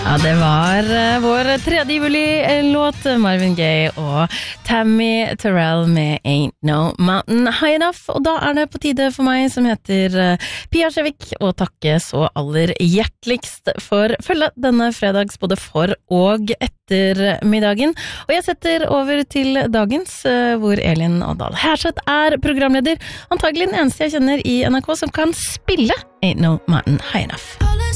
Ja, det var vår 3. juli-låt Marvin Gaye og Tammy Terrell med Ain't No Mountain High Enough. Og da det på tide for meg, som heter Pia Skjevik, å takke så aller hjerteligst for følge denne fredags både for og etter middagen. Og jeg setter over til dagens, hvor Elin Årdal Herseth programleder. Antagelig den eneste jeg kjenner i NRK som kan spille Ain't No Mountain High Enough.